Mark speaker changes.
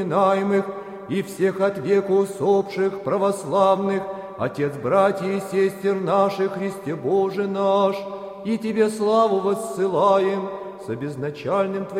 Speaker 1: поминаемых и всех от века усопших православных, Отец, братья и сестер наших, Христе Боже наш, и Тебе славу воссылаем с обезначальным Твоим